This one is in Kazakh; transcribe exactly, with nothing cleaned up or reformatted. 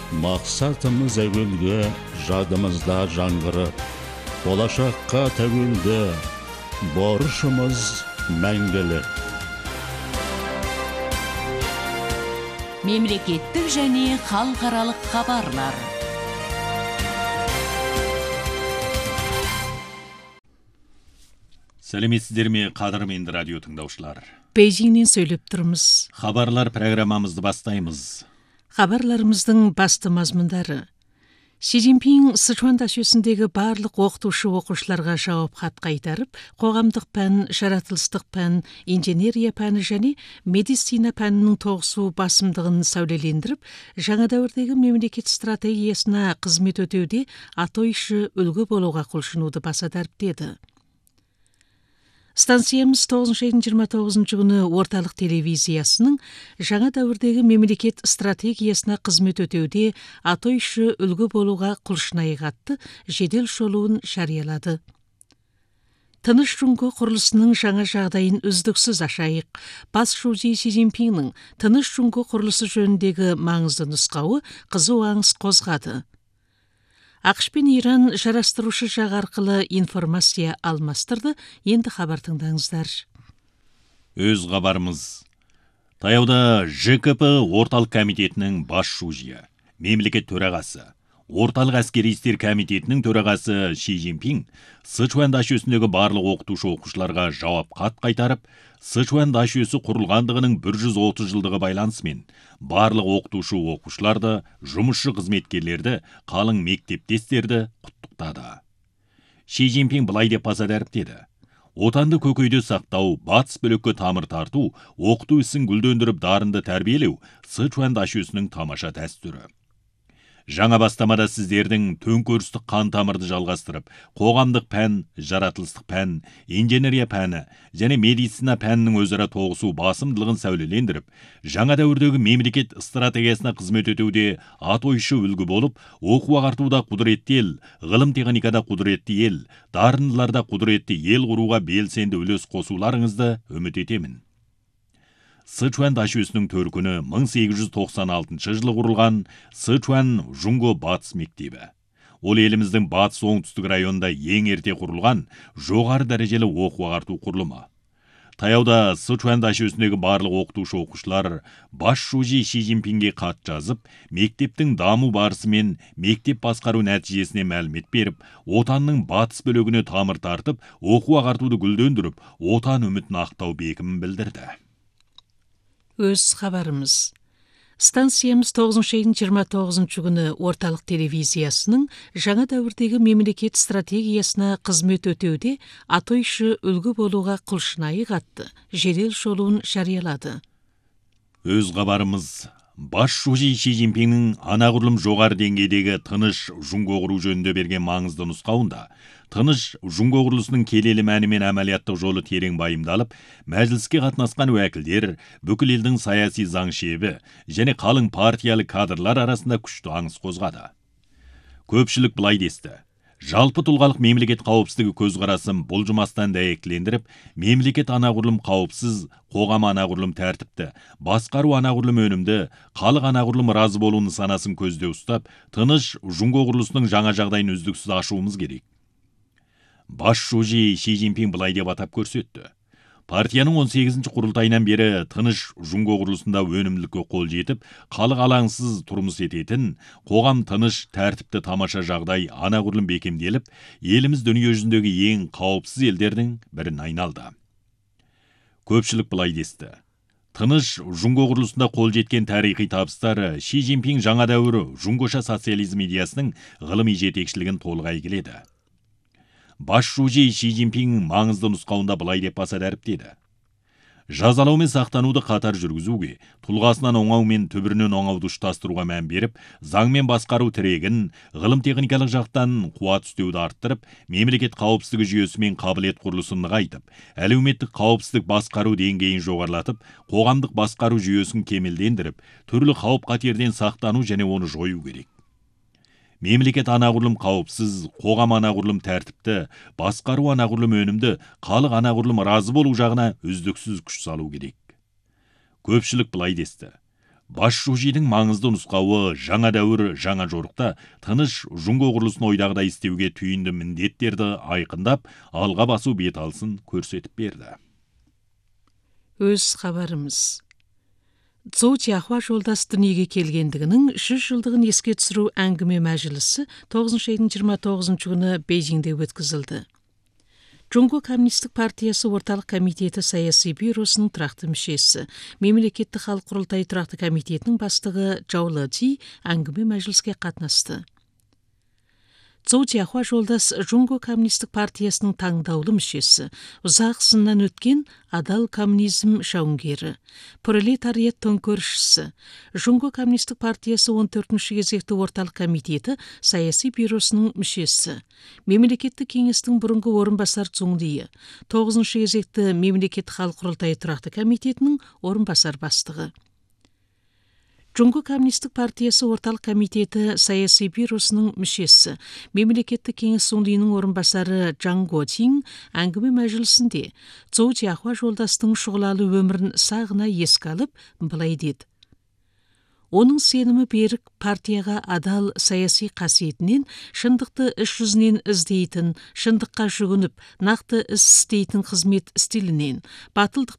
Мақсатымыз әуелгі, жадымызда жаңғырып, болашаққа тәуелді, борышымыз мәңгілік. Мемлекеттік және халықаралық хабарлар. Сәлеметсіздер ме, қадірменді радио тыңдаушылар. Бейжіңнен сөйлеп тұрмыз. Хабарлар программамызды бастаймыз. Хабарларымыздың басты мазмұндары. Си Цзиньпин Сычуан дашөсіндегі барлық оқытушы оқушыларға жауап хат қайтарып, қоғамдық пән, жаратылыстық пән, инженерия пәні және медицина пәнінің тоғысу басымдығын сәулелендіріп, жаңа дәуірдегі мемлекет стратегиясына қызмет өтеуде атойшы үлгі болуға құлшынуды баса дәріптеді. Станциямыз тоғызыншы айдың жиырма тоғызыншы күні орталық телевизиясының жаңа дәуірдегі мемлекет стратегиясына қызмет өтеуде атойшы үлгі болуға құлшынайық атты жедел шолуын жариялады. Тыныш Жұңго құрылысының жаңа жағдайын үздіксіз ашайық. Бас шужи Си Цзиньпиннің Тыныш Жұңго құрылысы жөніндегі маңызды нұсқауы қызу аңыс қозғады. ақш пен Иран жарастырушы жақ арқылы информация алмастырды. Енді хабар тыңдаңыздар. Өз хабарымыз. Таяуда Ж К П орталық комитетінің бас шужиі, мемлекет төрағасы, орталық әскери істер комитетінің төрағасы Си Цзиньпин Сычуан дашөсіндегі барлық оқытушы оқушыларға жауап хат қайтарып, Сычуан дашөсі құрылғандығының бір жүз отыз жылдығы байланысымен барлық оқытушы оқушыларды, жұмысшы қызметкерлерді, қалың мектептестерді құттықтады. Си Цзиньпин былай деп баса дәріптеді. Отанды көкейде сақтау, батыс бөлікке тамыр тарту, оқыту ісін гүлдендіріп дарынды тәрбиелеу Сычуан дашөсінің тамаша дәстүрі. Жаңа бастамада сіздердің төңкерістік қан тамырды жалғастырып, қоғамдық пән, жаратылыстық пән, инженерия пәні және медицина пәнінің өзара тоғысу басымдылығын сәулелендіріп, жаңа дәуірдегі мемлекет стратегиясына қызмет өтеуде атойшы үлгі болып, оқу ағартуда құдіретті ел, ғылым техникада құдіретті ел, дарындыларда құдіретті ел құруға белсенді үлес қосуларыңызды үміт етемін. Сычуан дашөсінің төркіні мың сегіз жүз тоқсан алтыншы жылы құрылған Сычуан Жұңго батыс мектебі. Ол еліміздің батыс оңтүстік районында ең ерте құрылған жоғары дәрежелі оқу ағарту құрылымы. Таяуда Сычуан дашөсіндегі барлық оқытушы оқушылар бас шужи Си Цзиньпинге хат жазып, мектептің даму барысы мен мектеп басқару нәтижесіне мәлімет беріп, отанның батыс бөлігіне тамыр тартып, оқу ағартуды гүлдендіріп, отан үмітін ақтау бекімін білдірді. Өз хабарымыз. Станциямыз тоғызыншы айдың жиырма тоғызыншы күні орталық телевизиясының жаңа дәуірдегі мемлекет стратегиясына қызмет өтеуде атойшы үлгі болуға құлшынайық атты жедел шолуын жариялады. Өз хабарымыз. Бас шужи Си Цзиньпиннің анағұрлым жоғары деңгейдегі Тыныш Жұңго құру жөнінде берген маңызды нұсқауында Тыныш Жұңго құрылысының келелі мәні мен әмәлияттық жолы терең байымдалып, мәжіліске қатынасқан уәкілдер, бүкіл елдің саяси заң шебі және қалың партиялы кадрлар арасында күшті аңыс қозғады. Көпшілік былай десті. Жалпы тұлғалық мемлекет қауіпсіздігі көзқарасын бұлжымастан дәйектілендіріп, мемлекет анағұрлым қауіпсіз, қоғам анағұрлым тәртіпті, басқару анағұрлым өнімді, халық анағұрлым разы болу нысанасын көзде ұстап, Тыныш Жұңго құрылысының жаңа жағдайын үздіксіз ашуымыз керек. Бас шужи Си Цзиньпин былай деп атап көрсетті. Партияның он сегізінші құрылтайынан бері Тыныш Жұңго құрылысында өнімділікке қол жетіп, халық алаңсыз тұрмыс ететін, қоғам тыныш, тәртіпті тамаша жағдай анағұрлым бекемделіп, еліміз дүние жүзіндегі ең қауіпсіз елдердің бірін айналды. Көпшілік былай десті. Тыныш Жұңго құрылысында қол жеткен тарихи табыстар Си Цзиньпин жаңа дәуірі Жұңгоша социализм идеясының ғылыми жетекшілігін толық әйгіледі. Бас шужи Си Цзиньпин маңызды нұсқауында былай деп баса дәріптеді. Жазалау мен сақтануды қатар жүргізуге, тұлғасынан оңау мен түбірінен оңауды ұштастыруға мән беріп, заң мен басқару тірегін, ғылым техникалық жақтан қуат үстеуді арттырып, мемлекет қауіпсіздігі жүйесі мен қабілет құрылысын нығайтып, әлеуметтік қауіпсіздік басқару деңгейін жоғарылатып, қоғамдық басқару жүйесін кемелдендіріп, түрлі қауіп қатерден сақтану және оны жою керек. Мемлекет анағұрлым қауіпсіз, қоғам анағұрлым тәртіпті, басқару анағұрлым өнімді, халық анағұрлым разы болу жағына үздіксіз күш салу керек. Көпшілік былай десті. баш жужийдин маңызды нускабы жаңа дәуір жаңа жорукта тыныш жунго курулусун ойдагыдай истеуге түйүндү міндеттерді айқындап, алға басуу бет алысын көрсөтүп берди. Өз хабарымыз. Цзоу Тяхуа жолдас дүниеге келгендігінің жүз жылдығын еске түсіру әңгіме мәжілісі тоғызыншы айдың жиырма тоғызыншы күні Бейжіңде өткізілді. Жунго Коммунистік партиясы орталық комитеті саяси бюросының тұрақты мүшесі, мемлекеттік халық құрылтайы тұрақты комитетінің бастығы Чжао Лэцзи әңгіме мәжіліске қатынасты. Цзоу Тяхуа жолдас Жунго Коммунистік партиясының таңдаулы мүшесі, ұзақ сыннан өткен адал коммунизм жауынгері, пролетариат төңкерісшісі, Жунго Коммунистік партиясы он төртінші кезекті орталық комитеті саяси бюросының мүшесі, мемлекеттік кеңестің бұрынғы орынбасар Цзуңдиі, тоғызыншы кезекті мемлекеттік халық құрылтайы тұрақты комитетінің орынбасар бастығы. Жунго Коммунистік партиясы орталық комитеті саяси бюросының мүшесі, мемлекеттік кеңес Цзуңдиінің орынбасары Чжан Гуотин әңгіме мәжілісінде Цзоу Тяхуа жолдастың шұғылалы өмірін сағына еске алып, былай деді. Оның сенімі берік партияға адал саяси қасиетінен, шындықты іс жүзінен іздейтін, шындыққа жүгініп, нақты іс істейтін қызмет стилінен, батылдық